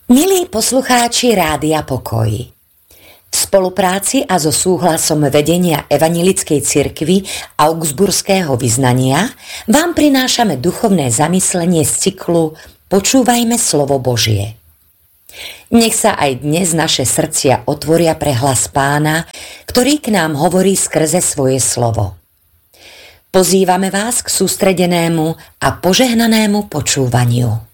Milí poslucháči Rádia Pokoj, v spolupráci a so súhlasom vedenia Evanjelickej cirkvi Augsburského vyznania vám prinášame duchovné zamyslenie z cyklu Počúvajme slovo Božie. Nech sa aj dnes naše srdcia otvoria pre hlas Pána, ktorý k nám hovorí skrze svoje slovo. Pozývame vás k sústredenému a požehnanému počúvaniu.